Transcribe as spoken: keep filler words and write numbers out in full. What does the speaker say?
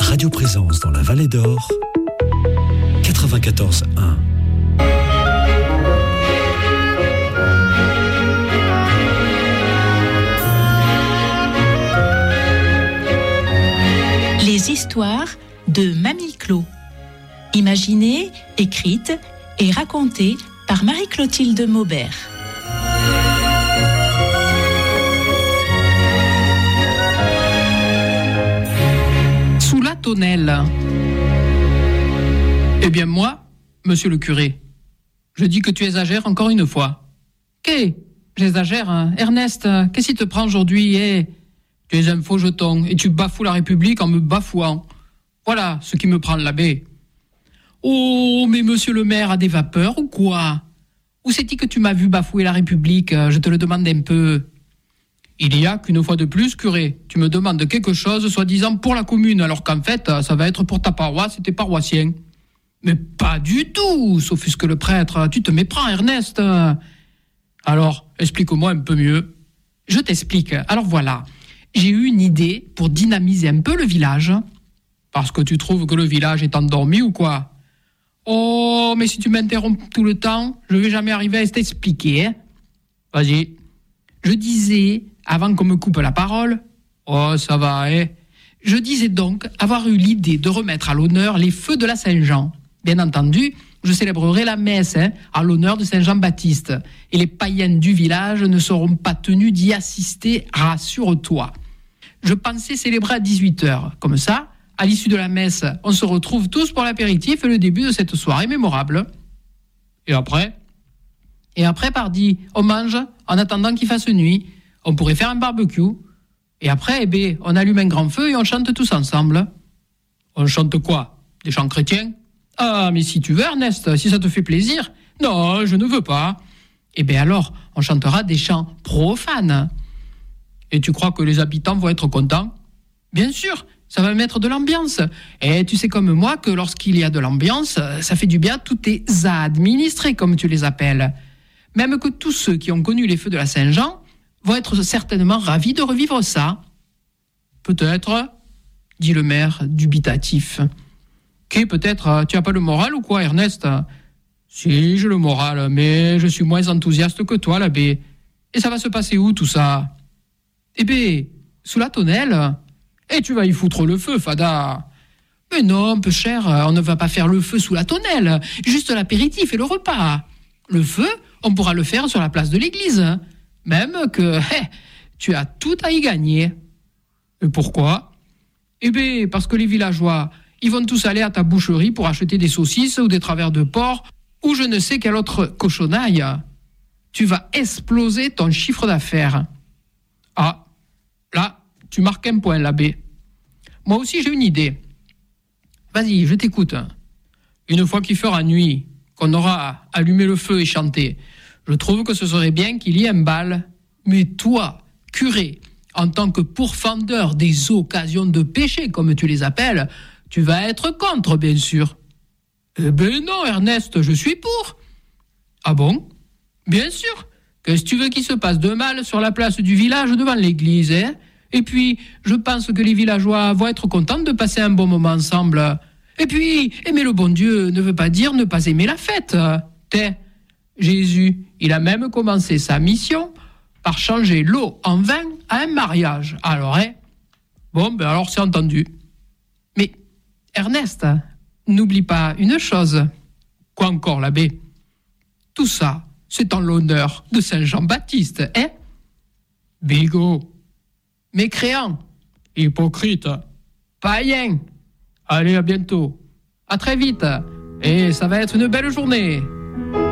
Radio Présence dans la Vallée d'Or, quatre-vingt-quatorze un. Les histoires de Mamie Clo. Imaginées, écrites et racontées par Marie-Clotilde Maubert. Sous la tonnelle. Eh bien moi, monsieur le curé, je dis que tu exagères encore une fois. Qu'est J'exagère, hein. Ernest, qu'est-ce qui te prend aujourd'hui, eh Tu es un faux jeton et tu bafoues la République en me bafouant. Voilà ce qui me prend l'abbé. Oh, mais monsieur le maire a des vapeurs ou quoi? Où c'est-il que tu m'as vu bafouer la République? Je te le demande un peu. Il y a qu'une fois de plus, curé, tu me demandes quelque chose soi-disant pour la commune, alors qu'en fait, ça va être pour ta paroisse et tes paroissiens. Mais pas du tout, s'offusque le prêtre. Tu te méprends, Ernest. Alors, explique-moi un peu mieux. Je t'explique. Alors voilà, j'ai eu une idée pour dynamiser un peu le village. Parce que tu trouves que le village est endormi ou quoi? Oh, mais si tu m'interromps tout le temps, je vais jamais arriver à t'expliquer. Hein. Vas-y. Je disais, avant qu'on me coupe la parole, oh, ça va, hein. Je disais donc avoir eu l'idée de remettre à l'honneur les feux de la Saint-Jean. Bien entendu, je célébrerai la messe hein, à l'honneur de Saint-Jean-Baptiste. Et les païens du village ne seront pas tenus d'y assister, rassure-toi. Je pensais célébrer à dix-huit heures. Comme ça, à l'issue de la messe, on se retrouve tous pour l'apéritif et le début de cette soirée mémorable. Et après Et après, pardi, on mange en attendant qu'il fasse nuit. On pourrait faire un barbecue. Et après, eh ben, on allume un grand feu et on chante tous ensemble. On chante quoi? Des chants chrétiens? Ah, mais si tu veux, Ernest, si ça te fait plaisir. Non, je ne veux pas. Eh bien alors, on chantera des chants profanes. Et tu crois que les habitants vont être contents? Bien sûr, ça va mettre de l'ambiance. Et tu sais comme moi que lorsqu'il y a de l'ambiance, ça fait du bien à tous tes administrés, comme tu les appelles. Même que tous ceux qui ont connu les feux de la Saint-Jean vont être certainement ravis de revivre ça. Peut-être, dit le maire dubitatif. Qu'est peut-être, tu n'as pas le moral ou quoi, Ernest? Si, j'ai le moral, mais je suis moins enthousiaste que toi, l'abbé. Et ça va se passer où, tout ça? Eh bien, sous la tonnelle. Et tu vas y foutre le feu, Fada. Mais non, peu cher, on ne va pas faire le feu sous la tonnelle. Juste l'apéritif et le repas. Le feu, on pourra le faire sur la place de l'église. Même que hey, tu as tout à y gagner. Et pourquoi? Eh bien, parce que les villageois, ils vont tous aller à ta boucherie pour acheter des saucisses ou des travers de porc ou je ne sais quelle autre cochonaille. Tu vas exploser ton chiffre d'affaires. Ah, là, tu marques un point, l'abbé. Moi aussi, j'ai une idée. Vas-y, je t'écoute. Une fois qu'il fera nuit, qu'on aura allumé le feu et chanté, je trouve que ce serait bien qu'il y ait un bal. Mais toi, curé, en tant que pourfendeur des occasions de péché, comme tu les appelles, tu vas être contre, bien sûr. Eh ben non, Ernest, je suis pour. Ah bon? Bien sûr. Qu'est-ce que tu veux qu'il se passe de mal sur la place du village devant l'église, hein? Et puis, je pense que les villageois vont être contents de passer un bon moment ensemble. Et puis, aimer le bon Dieu ne veut pas dire ne pas aimer la fête. T'es, Jésus, il a même commencé sa mission par changer l'eau en vin à un mariage. Alors, hein? Bon, ben alors c'est entendu. Mais, Ernest, n'oublie pas une chose. Quoi encore, l'abbé? Tout ça, c'est en l'honneur de Saint Jean-Baptiste, hein? Bigot. Mécréant. Hypocrite. Païen. Allez, à bientôt. À très vite. Et ça va être une belle journée.